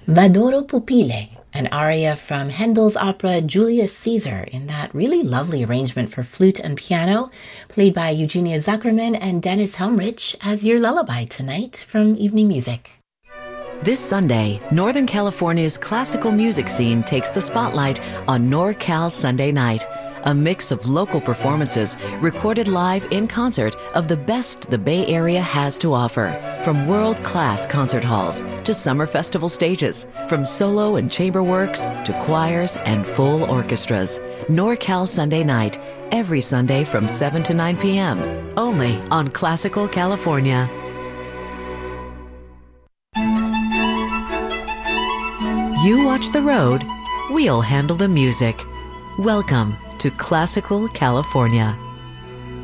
Vadoro Pupile, an aria from Handel's opera Julius Caesar in that really lovely arrangement for flute and piano, played by Eugenia Zuckerman and Dennis Helmrich as your lullaby tonight from Evening Music. This Sunday, Northern California's classical music scene takes the spotlight on NorCal Sunday Night, a mix of local performances recorded live in concert of the best the Bay Area has to offer. From world-class concert halls to summer festival stages, from solo and chamber works to choirs and full orchestras. NorCal Sunday Night, every Sunday from 7 to 9 p.m., only on Classical California. You watch the road, we'll handle the music. Welcome to Classical California.